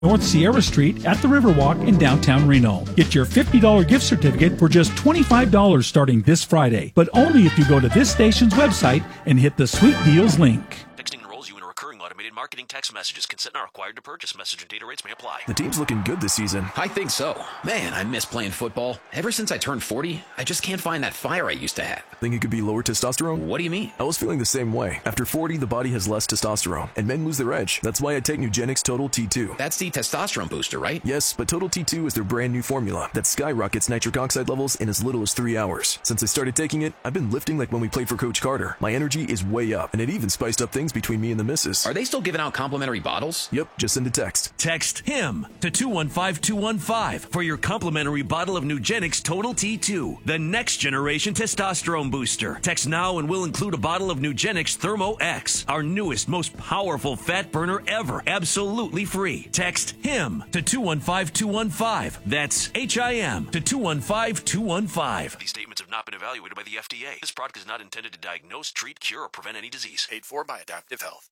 North Sierra Street at the Riverwalk in downtown Reno. Get your $50 gift certificate for just $25 starting this Friday, but only if you go to this station's website and hit the Sweet Deals link. Texting enrolls you in a recurring automated marketing text messages. Consent not required to purchase. Message and data rates may apply. The team's looking good this season. I think so. Man, I miss playing football. Ever since I turned 40, I just can't find that fire I used to have. Think it could be lower testosterone? What do you mean? I was feeling the same way. After 40, the body has less testosterone, and men lose their edge. That's why I take Nugenix Total T2. That's the testosterone booster, right? Yes, but Total T2 is their brand new formula that skyrockets nitric oxide levels in as little as 3 hours. Since I started taking it, I've been lifting like when we played for Coach Carter. My energy is way up, and it even spiced up things between me and the missus. Are they still giving out complimentary bottles? Yep, just send a text. Text HIM to 215-215 for your complimentary bottle of Nugenix Total T2, the next generation testosterone booster. Text now and we'll include a bottle of Nugenix Thermo X, our newest, most powerful fat burner ever, absolutely free. Text HIM to 215-215. That's HIM to 215-215. These statements have not been evaluated by the FDA. This product is not intended to diagnose, treat, cure, or prevent any disease. Paid for by Adaptive Health.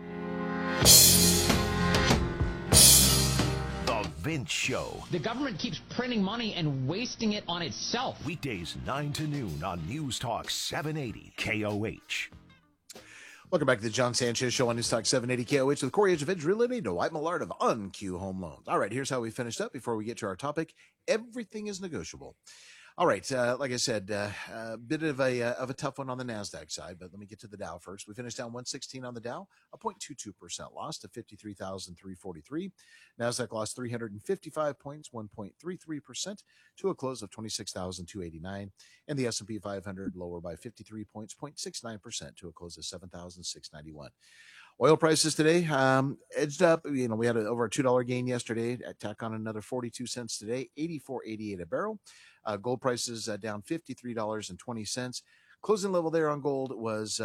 The Vince Show. The government keeps printing money and wasting it on itself. Weekdays 9 to noon on News Talk 780 KOH. Welcome back to the John Sanchez Show on News Talk 780 KOH with Corey Edge of Edge Realty, Dwight Millard of UnQ Home Loans. All right, here's how we finished up before we get to our topic. Everything is negotiable. All right, like I said, a bit of a tough one on the NASDAQ side, but let me get to the Dow first. We finished down 116 on the Dow, a 0.22% loss to 53,343. NASDAQ lost 355 points, 1.33% to a close of 26,289. And the S&P 500 lower by 53 points, 0.69% to a close of 7,691. Oil prices today edged up. We had over a $2 gain yesterday. Tack on another 42 cents today, 84.88 a barrel. Gold prices down $53.20. Closing level there on gold was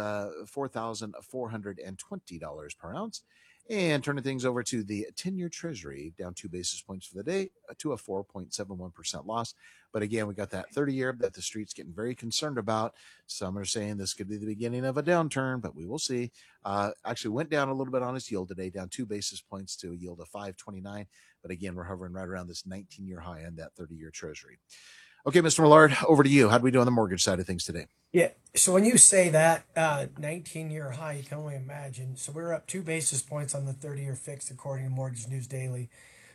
$4,420 per ounce. And turning things over to the 10-year Treasury, down 2 basis points for the day to a 4.71% loss. But again, we got that 30-year that the street's getting very concerned about. Some are saying this could be the beginning of a downturn, but we will see. Actually went down a little bit on its yield today, down 2 basis points to a yield of 5.29. But again, we're hovering right around this 19-year high on that 30-year Treasury. Okay, Mr. Millard, over to you. How do we do on the mortgage side of things today? Yeah, so when you say that 19-year high, you can only imagine. So we're up 2 basis points on the 30-year fixed, according to Mortgage News Daily.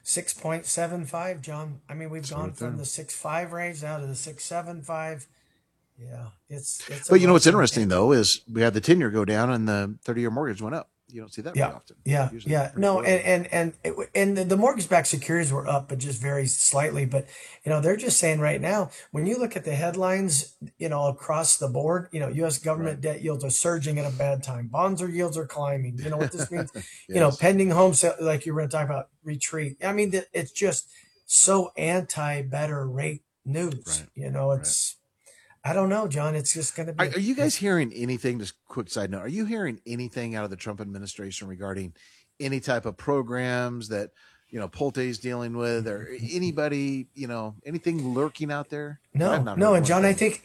6.75, John. I mean, we've gone from the 6.5 range now to the 6.75. Yeah, it's. But you know what's interesting though is we had the 10-year go down and the 30-year mortgage went up. You don't see that very often. Yeah. No, and the mortgage-backed securities were up, but just very slightly. But they're just saying right now, when you look at the headlines, across the board, U.S. government debt yields are surging at a bad time. Bonds yields are climbing. You know what this means? Yes. Pending home sale, like you were talking about, retreat. I mean, it's just so anti-better rate news. Right. It's. I don't know, John. It's just going to be. Are you guys hearing anything? Just quick side note: are you hearing anything out of the Trump administration regarding any type of programs that Polte's dealing with, or anybody anything lurking out there? No. And John, I think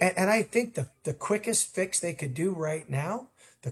the quickest fix they could do right now,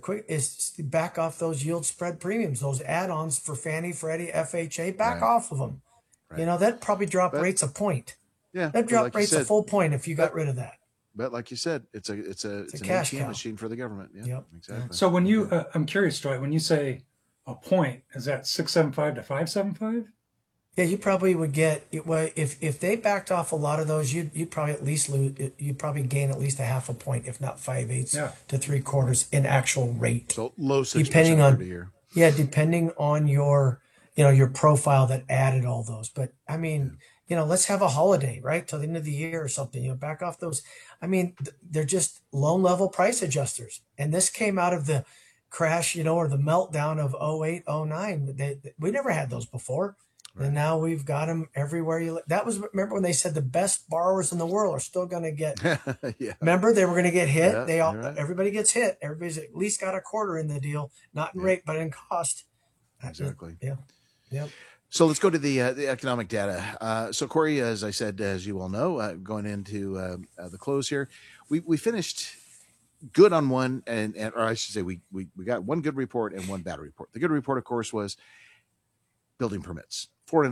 is to back off those yield spread premiums, those add-ons for Fannie, Freddie, FHA. Back off of them. Right. That'd probably drop rates a point. Yeah, that'd drop rates a full point if you got rid of that. But like you said, it's an cash ATM machine for the government. Yeah, yep. Exactly. So when you, I'm curious, Dwight, when you say a point, is that 6.75 to 5.75? Yeah, you probably would get if they backed off a lot of those, you'd probably at least you'd probably gain at least a half a point, if not 5/8 to 3/4 in actual rate. So low 6% depending on year. Yeah, depending on your your profile that added all those. But I mean. Let's have a holiday, right? Till the end of the year or something, back off those. I mean, they're just loan level price adjusters. And this came out of the crash, or the meltdown of 08, 09. We never had those before. Right. And now we've got them everywhere. Remember when they said the best borrowers in the world are still going to get, Remember they were going to get hit. Yeah, everybody gets hit. Everybody's at least got a quarter in the deal, not in rate, but in cost. Exactly. Yeah. So let's go to the economic data. So Corey, as I said, as you all know, going into the close here, we finished good on one, or I should say we got one good report and one bad report. The good report, of course, was building permits.